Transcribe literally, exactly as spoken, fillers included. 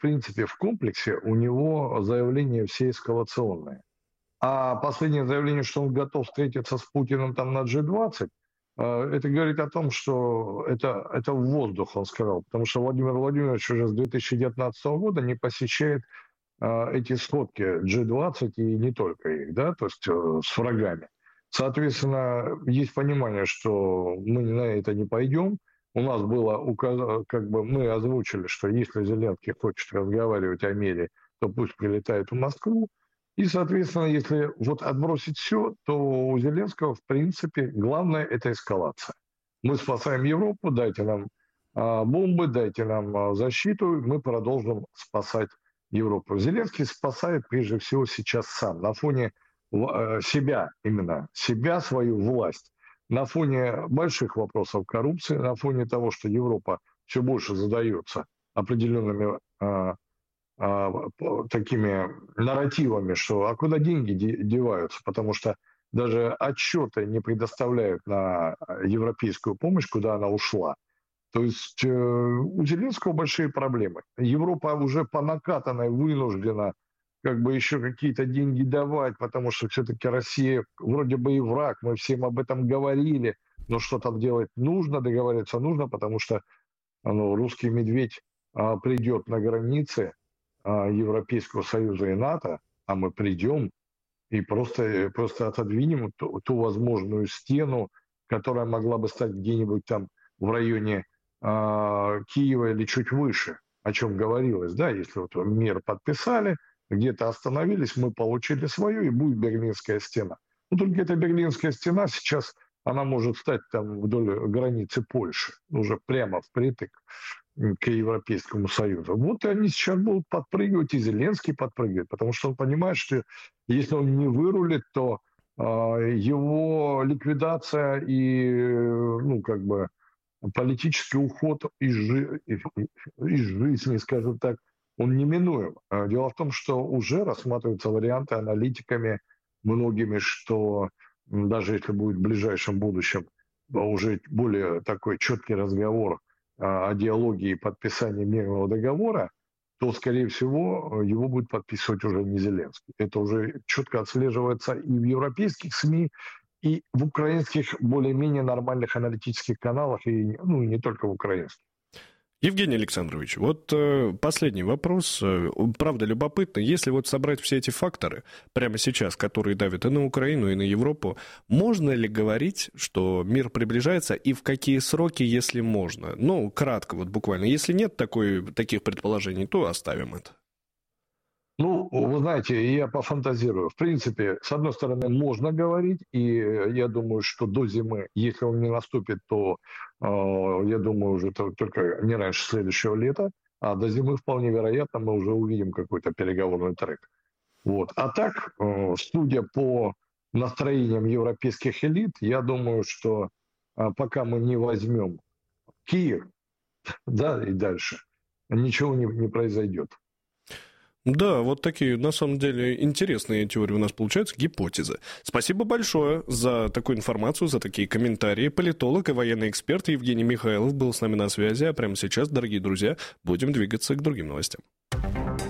принципе, в комплексе у него заявления все эскалационные. А последнее заявление, что он готов встретиться с Путиным там на джи двадцать, это говорит о том, что это, это в воздух, он сказал. Потому что Владимир Владимирович уже с две тысячи девятнадцатого года не посещает эти сходки джи двадцать и не только их, да, то есть с врагами. Соответственно, есть понимание, что мы на это не пойдем. У нас было, как бы мы озвучили, что если Зеленский хочет разговаривать о мире, то пусть прилетает в Москву. И, соответственно, если вот отбросить все, то у Зеленского, в принципе, главное – это эскалация. Мы спасаем Европу, дайте нам а, бомбы, дайте нам а, защиту, мы продолжим спасать Европу. Зеленский спасает, прежде всего, сейчас сам, на фоне а, себя именно, себя, свою власть. На фоне больших вопросов коррупции, на фоне того, что Европа все больше задается определенными а, такими нарративами, что а куда деньги деваются, потому что даже отчеты не предоставляют на европейскую помощь, куда она ушла. То есть э, у Зеленского большие проблемы. Европа уже по накатанной вынуждена как бы еще какие-то деньги давать, потому что все-таки Россия вроде бы и враг, мы всем об этом говорили, но что-то делать нужно, договариваться нужно, потому что ну, русский медведь а, придет на границы Европейского Союза и НАТО, а мы придем и просто, просто отодвинем ту, ту возможную стену, которая могла бы стать где-нибудь там в районе э, Киева или чуть выше, о чем говорилось, да, если вот мир подписали, где-то остановились, мы получили свое, и будет Берлинская стена. Но только эта Берлинская стена сейчас, она может стать там вдоль границы Польши, уже прямо впритык к Европейскому Союзу. Вот и они сейчас будут подпрыгивать, и Зеленский подпрыгивает, потому что он понимает, что если он не вырулит, то э, его ликвидация и, ну, как бы, политический уход из, жи- из жизни, скажем так, он неминуем. Дело в том, что уже рассматриваются варианты аналитиками многими, что даже если будет в ближайшем будущем уже более такой четкий разговор о диалоге и подписании мирного договора, то, скорее всего, его будет подписывать уже не Зеленский. Это уже четко отслеживается и в европейских СМИ, и в украинских более-менее нормальных аналитических каналах, и, ну, и не только в украинских. Евгений Александрович, вот э, последний вопрос, э, правда любопытно, если вот собрать все эти факторы прямо сейчас, которые давят и на Украину, и на Европу, можно ли говорить, что мир приближается, и в какие сроки, если можно? Ну, кратко вот буквально. Если нет такой, таких предположений, то оставим это. Ну, вы знаете, я пофантазирую. В принципе, с одной стороны, можно говорить, и я думаю, что до зимы, если он не наступит, то, э, я думаю, уже только не раньше следующего лета, а до зимы вполне вероятно мы уже увидим какой-то переговорный трек. Вот. А так, э, судя по настроениям европейских элит, я думаю, что э, пока мы не возьмем Киев, да, и дальше, ничего не, не произойдет. Да, вот такие, на самом деле, интересные теории у нас получаются, гипотезы. Спасибо большое за такую информацию, за такие комментарии. Политолог и военный эксперт Евгений Михайлов был с нами на связи, а прямо сейчас, дорогие друзья, будем двигаться к другим новостям.